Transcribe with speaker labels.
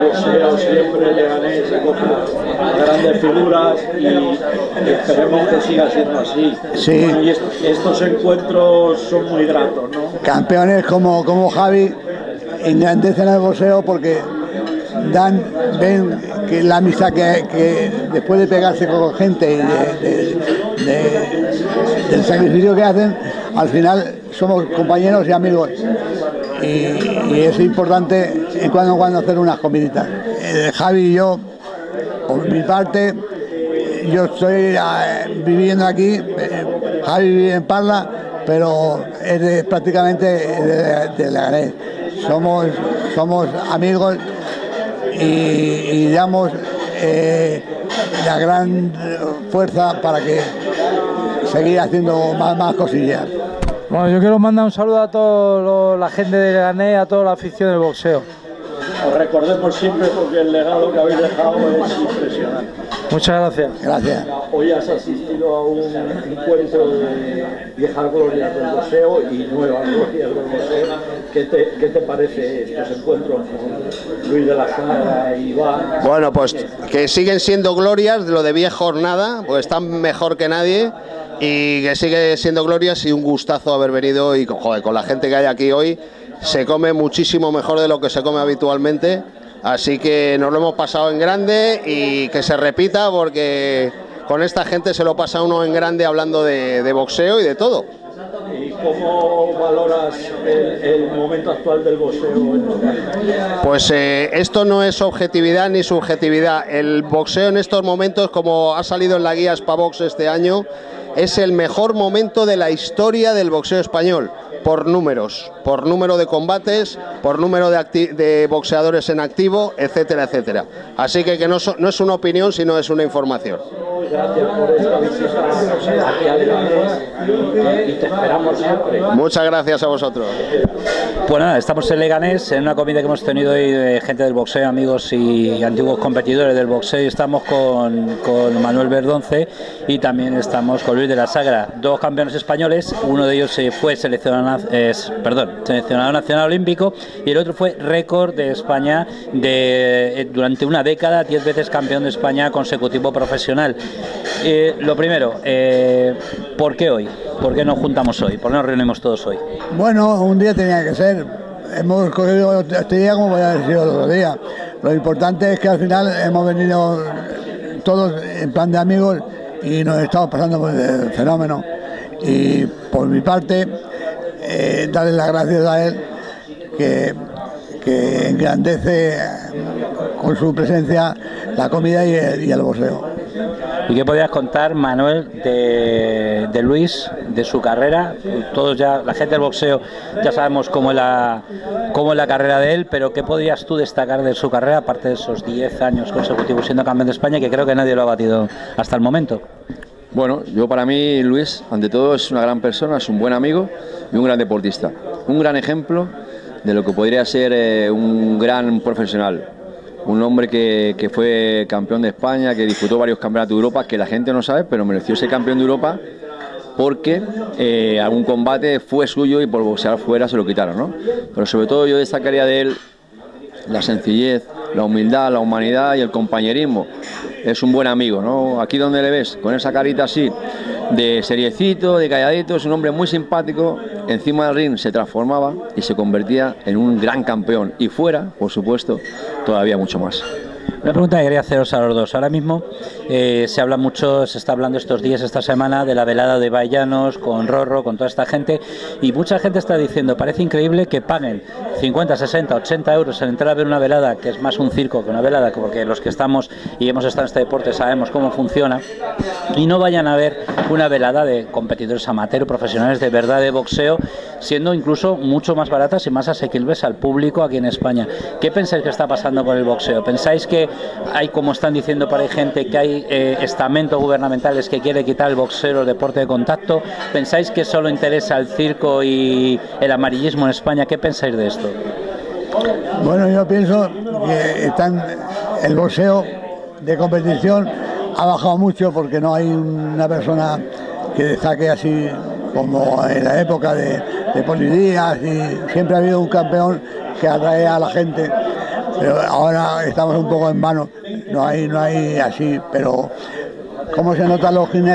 Speaker 1: boxeo siempre Leganés se coge grandes figuras y esperemos que siga siendo así.
Speaker 2: Sí.
Speaker 1: Bueno, y estos encuentros son muy gratos, ¿no?
Speaker 2: Campeones como Javi engrandecen al boxeo porque ven que la amistad que después de pegarse con gente y del sacrificio que hacen, al final somos compañeros y amigos. Y es importante en cuando en cuando hacer unas comiditas. Javi y yo, por mi parte, yo estoy viviendo aquí, Javi vive en Parla, pero es prácticamente de Leganés. Somos amigos y damos la gran fuerza para que seguir haciendo más cosillas.
Speaker 3: Bueno, yo quiero mandar un saludo a toda la gente de Leganés, a toda la afición del boxeo.
Speaker 1: Os recordemos siempre porque el legado que habéis dejado es impresionante.
Speaker 3: Muchas gracias.
Speaker 2: Gracias.
Speaker 1: Hoy has asistido a un encuentro de viejas glorias del boxeo y nuevas glorias del boxeo. ¿Qué te parece estos encuentros con Luis de la Sagra y Iván?
Speaker 4: Bueno, pues que siguen siendo glorias, lo de vieja jornada, pues están mejor que nadie. Y que sigue siendo glorias y un gustazo haber venido y con la gente que hay aquí hoy se come muchísimo mejor de lo que se come habitualmente, así que nos lo hemos pasado en grande y que se repita porque con esta gente se lo pasa uno en grande hablando de boxeo y de todo.
Speaker 1: ¿Y cómo valoras el momento actual del boxeo en España?
Speaker 4: Pues esto no es objetividad ni subjetividad, el boxeo en estos momentos, como ha salido en la guía Spavox este año, es el mejor momento de la historia del boxeo español, por números, por número de combates, por número de boxeadores en activo, etcétera, etcétera. Así que no es una opinión, sino es una información.
Speaker 1: Gracias por esta visita aquí a Leganés y te esperamos siempre.
Speaker 4: Muchas gracias a vosotros.
Speaker 5: Pues nada, estamos en Leganés, en una comida que hemos tenido hoy de gente del boxeo, amigos y antiguos competidores del boxeo, y estamos con Manuel Verdonce y también estamos con Luis de la Sagra, dos campeones españoles. Uno de ellos fue seleccionado nacional olímpico y el otro fue récord de España durante una década, 10 veces campeón de España consecutivo profesional. Lo primero, ¿por qué hoy? ¿Por qué nos juntamos hoy? ¿Por qué nos reunimos todos hoy?
Speaker 2: Bueno, un día tenía que ser. Hemos cogido este día como podía haber sido el otro día. Lo importante es que al final hemos venido todos en plan de amigos y nos estamos pasando por el fenómeno. Y por mi parte, darle las gracias a él que engrandece con su presencia la comida y el boxeo.
Speaker 5: ¿Y qué podrías contar, Manuel, de Luis, de su carrera? Todos ya, la gente del boxeo, ya sabemos cómo es la carrera de él, pero ¿qué podrías tú destacar de su carrera, aparte de esos 10 años consecutivos siendo campeón de España, que creo que nadie lo ha batido hasta el momento?
Speaker 6: Bueno, para mí Luis, ante todo, es una gran persona, es un buen amigo y un gran deportista. Un gran ejemplo de lo que podría ser un gran profesional. Un hombre que fue campeón de España, que disputó varios campeonatos de Europa, que la gente no sabe, pero mereció ser campeón de Europa porque algún combate fue suyo y por boxear fuera se lo quitaron, ¿no? Pero sobre todo yo destacaría de él la sencillez, la humildad, la humanidad y el compañerismo. Es un buen amigo, ¿no? Aquí donde le ves, con esa carita así, de seriecito, de calladito, es un hombre muy simpático. Encima del ring se transformaba y se convertía en un gran campeón. Y fuera, por supuesto, todavía mucho más.
Speaker 5: Una pregunta que quería haceros a los dos. Ahora mismo se habla mucho, se está hablando estos días, esta semana, de la velada de Baillanos, con Rorro, con toda esta gente, y mucha gente está diciendo, parece increíble que paguen 50, 60, 80 euros en entrar a ver una velada, que es más un circo que una velada, porque los que estamos y hemos estado en este deporte sabemos cómo funciona, y no vayan a ver una velada de competidores amateur, profesionales de verdad de boxeo, siendo incluso mucho más baratas y más asequibles al público aquí en España. ¿Qué pensáis que está pasando con el boxeo? ¿Pensáis que hay, como están diciendo por ahí gente, que hay estamentos gubernamentales que quiere quitar el boxeo, el deporte de contacto? ¿Pensáis que solo interesa el circo y el amarillismo en España? ¿Qué pensáis de esto?
Speaker 2: Bueno, yo pienso que el boxeo de competición ha bajado mucho porque no hay una persona que destaque así como en la época de Poli Díaz, y siempre ha habido un campeón que atrae a la gente. pero ahora estamos un poco en vano, no hay así, pero cómo se notan los gimnasios